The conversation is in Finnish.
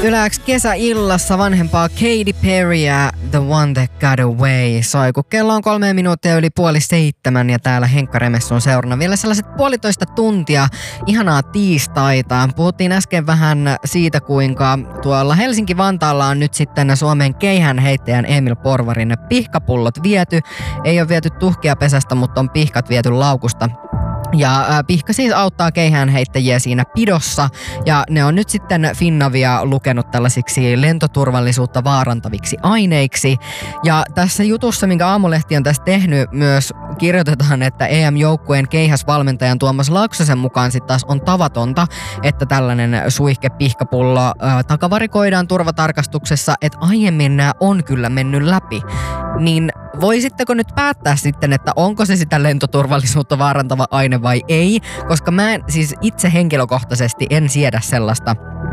Yläks kesäillassa vanhempaa Katy Perryä The One That Got Away soi, kun kello on 3 minuuttia yli 6:30 ja täällä Henkka Remessu on seurana vielä sellaiset 1,5 tuntia ihanaa tiistaita. Puhuttiin äsken vähän siitä, kuinka tuolla Helsinki-Vantaalla on nyt sitten Suomen keihäänheittäjän Emil Porvarin pihkapullot viety. Ei ole viety tuhkia pesästä, mutta on pihkat viety laukusta. Ja pihka siis auttaa keihäänheittäjiä siinä pidossa ja ne on nyt sitten Finnavia lukenut tällaisiksi lentoturvallisuutta vaarantaviksi aineiksi. Ja tässä jutussa, minkä Aamulehti on tässä tehnyt, myös kirjoitetaan, että EM-joukkueen keihäsvalmentajan Tuomas Laaksosen mukaan sitten taas on tavatonta, että tällainen suihke pihkapullo takavarikoidaan turvatarkastuksessa, että aiemmin nämä on kyllä mennyt läpi. Niin voisitteko nyt päättää sitten, että onko se sitä lentoturvallisuutta vaarantava aine vai ei? Koska mä siis itse henkilökohtaisesti en siedä sellaista